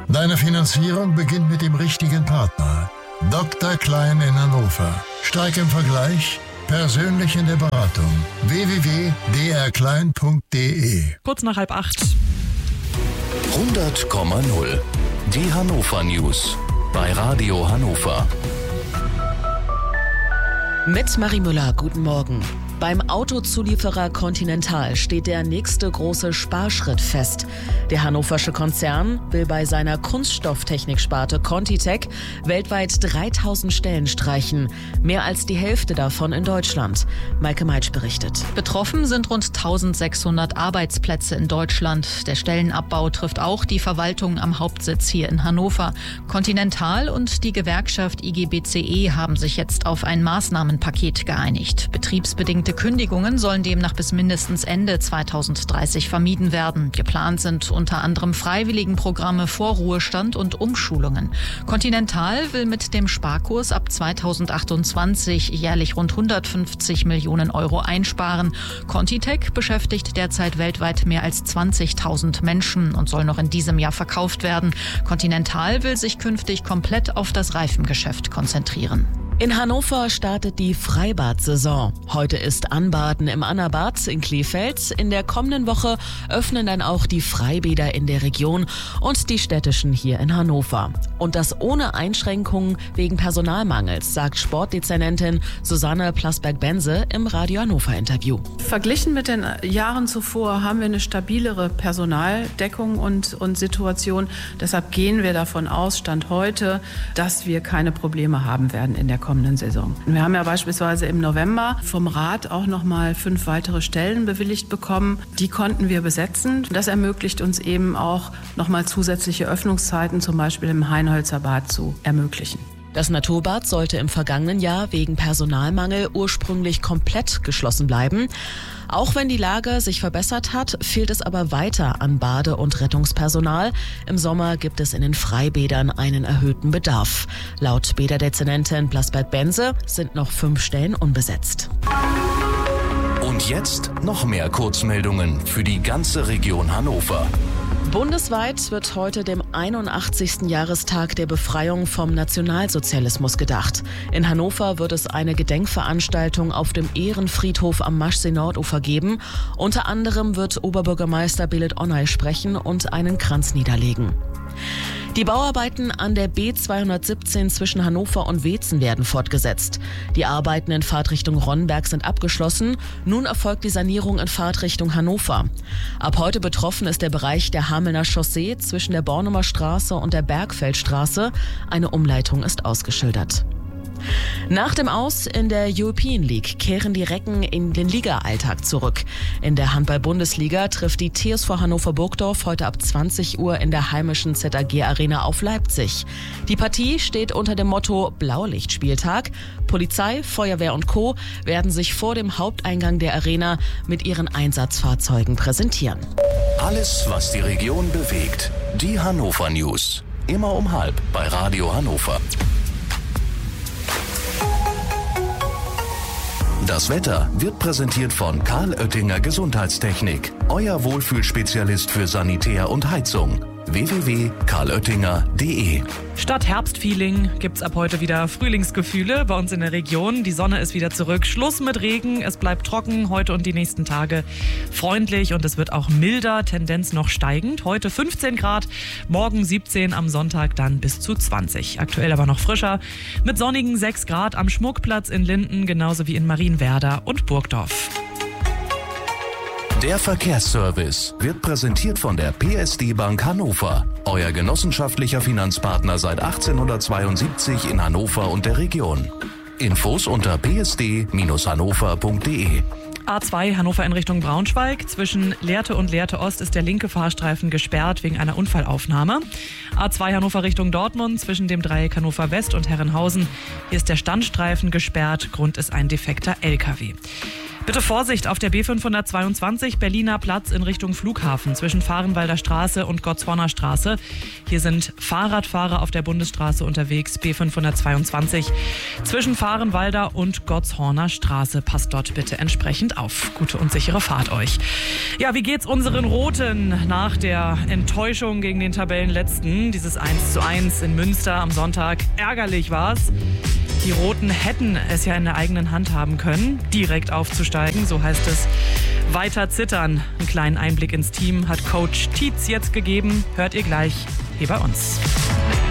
Deine Finanzierung beginnt mit dem richtigen Partner. Dr. Klein in Hannover. Stark im Vergleich, persönlich in der Beratung. www.drklein.de. Kurz nach 7:30. 100,0. Die Hannover News bei Radio Hannover. Mit Marie Müller, guten Morgen. Beim Autozulieferer Continental steht der nächste große Sparschritt fest. Der hannoversche Konzern will bei seiner Kunststofftechniksparte ContiTech weltweit 3000 Stellen streichen. Mehr als die Hälfte davon in Deutschland. Maike Meitsch berichtet. Betroffen sind rund 1600 Arbeitsplätze in Deutschland. Der Stellenabbau trifft auch die Verwaltung am Hauptsitz hier in Hannover. Continental und die Gewerkschaft IG BCE haben sich jetzt auf ein Maßnahmenpaket geeinigt. Betriebsbedingte Kündigungen sollen demnach bis mindestens Ende 2030 vermieden werden. Geplant sind unter anderem Freiwilligenprogramme, Vorruhestand und Umschulungen. Continental will mit dem Sparkurs ab 2028 jährlich rund 150 Millionen Euro einsparen. ContiTech beschäftigt derzeit weltweit mehr als 20.000 Menschen und soll noch in diesem Jahr verkauft werden. Continental will sich künftig komplett auf das Reifengeschäft konzentrieren. In Hannover startet die Freibad-Saison. Heute ist Anbaden im Annabad in Kleefeld. In der kommenden Woche öffnen dann auch die Freibäder in der Region und die städtischen hier in Hannover. Und das ohne Einschränkungen wegen Personalmangels, sagt Sportdezernentin Susanne Plasberg-Bense im Radio Hannover-Interview. Verglichen mit den Jahren zuvor haben wir eine stabilere Personaldeckung und Situation. Deshalb gehen wir davon aus, Stand heute, dass wir keine Probleme haben werden in der kommenden Saison. Wir haben ja beispielsweise im November vom Rat auch nochmal 5 weitere Stellen bewilligt bekommen. Die konnten wir besetzen. Das ermöglicht uns eben auch nochmal zusätzliche Öffnungszeiten, zum Beispiel im Hainholzer Bad, zu ermöglichen. Das Naturbad sollte im vergangenen Jahr wegen Personalmangel ursprünglich komplett geschlossen bleiben. Auch wenn die Lage sich verbessert hat, fehlt es aber weiter an Bade- und Rettungspersonal. Im Sommer gibt es in den Freibädern einen erhöhten Bedarf. Laut Bäderdezernentin Plasberg-Bense sind noch 5 Stellen unbesetzt. Und jetzt noch mehr Kurzmeldungen für die ganze Region Hannover. Bundesweit wird heute dem 81. Jahrestag der Befreiung vom Nationalsozialismus gedacht. In Hannover wird es eine Gedenkveranstaltung auf dem Ehrenfriedhof am Maschsee-Nordufer geben. Unter anderem wird Oberbürgermeister Belit Onay sprechen und einen Kranz niederlegen. Die Bauarbeiten an der B217 zwischen Hannover und Weetzen werden fortgesetzt. Die Arbeiten in Fahrtrichtung Ronnenberg sind abgeschlossen. Nun erfolgt die Sanierung in Fahrtrichtung Hannover. Ab heute betroffen ist der Bereich der Hamelner Chaussee zwischen der Bornumer Straße und der Bergfeldstraße. Eine Umleitung ist ausgeschildert. Nach dem Aus in der European League kehren die Recken in den Liga-Alltag zurück. In der Handball-Bundesliga trifft die TSV Hannover-Burgdorf heute ab 20 Uhr in der heimischen ZAG-Arena auf Leipzig. Die Partie steht unter dem Motto Blaulichtspieltag. Polizei, Feuerwehr und Co. werden sich vor dem Haupteingang der Arena mit ihren Einsatzfahrzeugen präsentieren. Alles, was die Region bewegt. Die Hannover News. Immer um 12:30 bei Radio Hannover. Das Wetter wird präsentiert von Karl Oettinger Gesundheitstechnik. Euer Wohlfühlspezialist für Sanitär und Heizung. www.karloettinger.de. Statt Herbstfeeling gibt's ab heute wieder Frühlingsgefühle bei uns in der Region. Die Sonne ist wieder zurück. Schluss mit Regen. Es bleibt trocken heute und die nächsten Tage. Freundlich und es wird auch milder. Tendenz noch steigend. Heute 15 Grad, morgen 17, am Sonntag dann bis zu 20. Aktuell aber noch frischer. Mit sonnigen 6 Grad am Schmuckplatz in Linden, genauso wie in Marienwerder und Burgdorf. Der Verkehrsservice wird präsentiert von der PSD Bank Hannover. Euer genossenschaftlicher Finanzpartner seit 1872 in Hannover und der Region. Infos unter psd-hannover.de. A2 Hannover in Richtung Braunschweig. Zwischen Lehrte und Lehrte Ost ist der linke Fahrstreifen gesperrt wegen einer Unfallaufnahme. A2 Hannover Richtung Dortmund zwischen dem Dreieck Hannover West und Herrenhausen. Hier ist der Standstreifen gesperrt. Grund ist ein defekter LKW. Bitte Vorsicht auf der B522 Berliner Platz in Richtung Flughafen zwischen Vahrenwalder Straße und Gottshorner Straße. Hier sind Fahrradfahrer auf der Bundesstraße unterwegs, B522 zwischen Vahrenwalder und Gottshorner Straße. Passt dort bitte entsprechend auf. Gute und sichere Fahrt euch. Ja, wie geht's unseren Roten nach der Enttäuschung gegen den Tabellenletzten? Dieses 1:1 in Münster am Sonntag. Ärgerlich war's. Die Roten hätten es ja in der eigenen Hand haben können, direkt aufzusteigen. So heißt es, weiter zittern. Einen kleinen Einblick ins Team hat Coach Tietz jetzt gegeben. Hört ihr gleich hier bei uns.